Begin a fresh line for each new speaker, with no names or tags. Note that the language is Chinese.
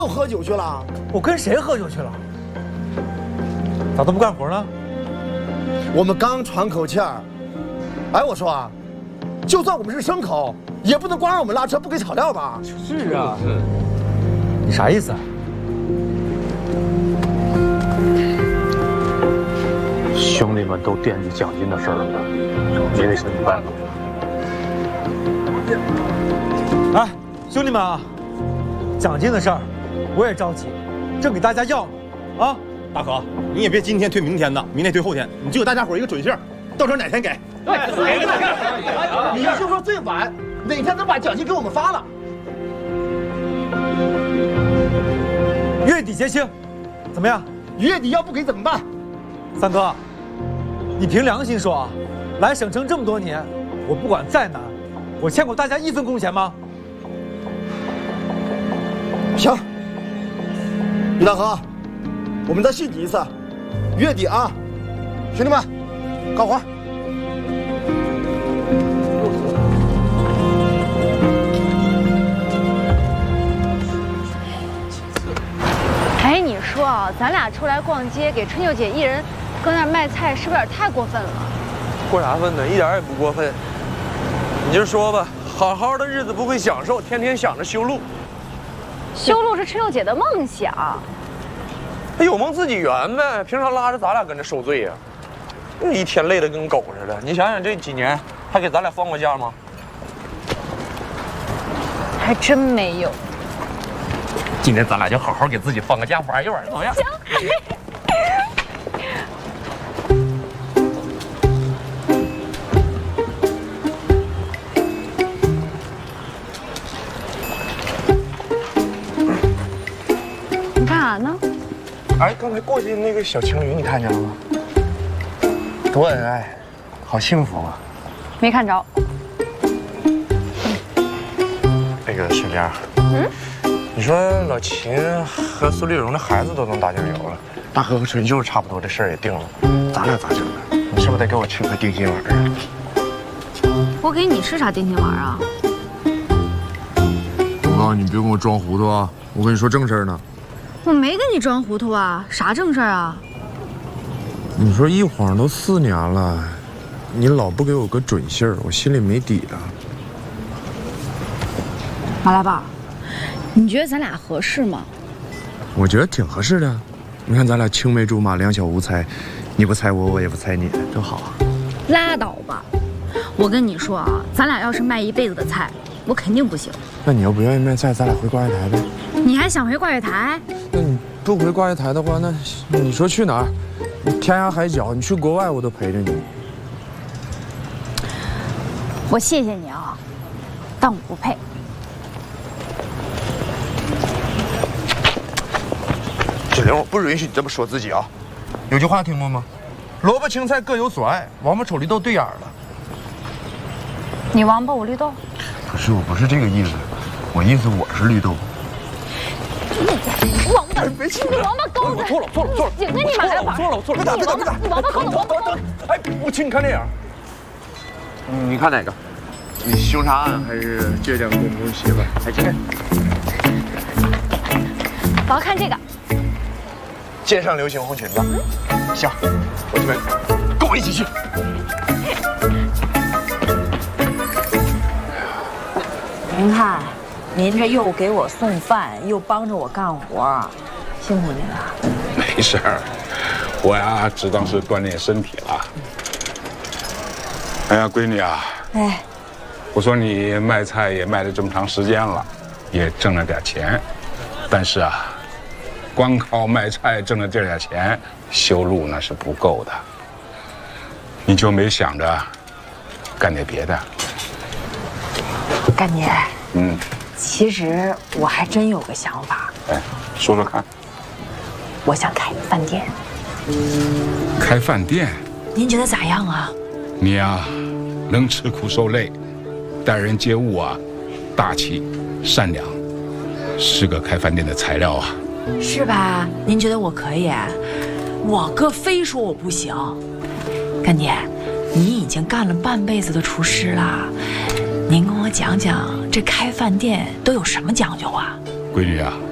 又喝酒去了？
我跟谁喝酒去了？咋都不干活呢？
我们刚喘口气儿。哎，我说啊，就算我们是牲口，也不能光让我们拉车不给草料吧？
是啊，你啥意思啊？
兄弟们都惦记奖金的事儿了，你得想办法。
哎，兄弟们啊，奖金的事儿我也着急，正给大家要呢。啊，
大可，你也别今天推明天的，明天推后天，你就给大家伙一个准信儿，到时候哪天给。
对，你就说最晚哪天能把奖金给我们发了。
月底结清，怎么样？
月底要不给怎么办？
三哥，你凭良心说啊，来省城这么多年，我不管再难，我欠过大家1分工钱吗？
行，于大河，我们再信你一次，月底啊，兄弟们，干活！
哎，你说啊，咱俩出来逛街，给春秀姐一人搁那儿卖菜，是不是有点太过分了？
过啥分呢？一点也不过分。你就说吧，好好的日子不会享受，天天想着修路。
修路是春秀姐的梦想，
她有梦自己圆呗，凭啥拉着咱俩跟着受罪呀？一天累得跟狗似的。你想想这几年，还给咱俩放过假吗？
还真没有。
今天咱俩就好好给自己放个假，玩一玩，怎么样？
行。你干啥呢？
哎，刚才过去那个小情侣，你看见了吗？多恩爱，好幸福啊！
没看着。
那个水莲，你说老秦和苏丽蓉的孩子都能打酱油了，大河和陈秀差不多这事儿也定了，咱俩咋整啊？你是不是得给我吃块定心丸啊？
我给你吃啥定心丸啊？
我告诉你，别跟我装糊涂啊！我跟你说正事儿呢。
我没跟你装糊涂啊，啥正事儿啊？
你说一晃都4年了，你老不给我个准信儿，我心里没底了。
马大宝，你觉得咱俩合适吗？
我觉得挺合适的。你看咱俩青梅竹马，两小无猜，你不猜我，我也不猜你，多好啊！
拉倒吧！我跟你说啊，咱俩要是卖一辈子的菜，我肯定不行。
那你要不愿意卖菜，咱俩回挂月台呗。
你还想回挂月台？
那你不回挂月台的话，那你说去哪儿？天涯海角，你去国外我都陪着你。
我谢谢你啊，但我不配。
志玲，我不允许你这么说自己啊！有句话听过吗？萝卜青菜各有所爱，王八瞅绿豆对眼了。
你王八我绿豆？
不是，我不是这个意思，我意思我是绿豆。
王八，你王八羔子！
错了，
行，那你马来玩。
我错了，别打！
你王八羔子，王八羔子！
哎，我请你看电影。你看哪个？你凶杀案还是倔强公公媳妇？还这个？
我要看这个。
肩上流行红裙子。行，我这边跟我一起去。
您看，您这又给我送饭，又帮着我干活，辛苦您了。
没事儿，我呀只当是锻炼身体了。哎呀，闺女啊，
哎，
我说你卖菜也卖了这么长时间了，也挣了点钱，但是啊，光靠卖菜挣了这点钱，修路那是不够的。你就没想着干点别的？
干姐，其实我还真有个想法。
哎，说说看。
我想开饭店。
开饭店？
您觉得咋样啊？
你呀，能吃苦受累，待人接物啊，大气、善良，是个开饭店的材料啊。
是吧？您觉得我可以？我哥非说我不行。干姐，你已经干了半辈子的厨师了，您跟我讲讲这开饭店都有什么讲究啊？
闺女啊，